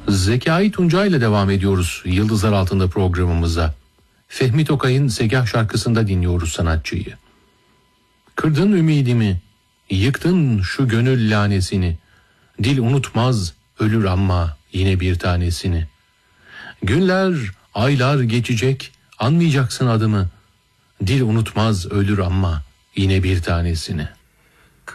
Zekai Tunca ile devam ediyoruz Yıldızlar Altında programımıza. Fehmi Tokay'ın Segah şarkısında dinliyoruz sanatçıyı. Kırdın ümidimi, yıktın şu gönül lanesini. Dil unutmaz, ölür ama yine bir tanesini. Günler, aylar geçecek, anmayacaksın adımı. Dil unutmaz, ölür ama yine bir tanesini.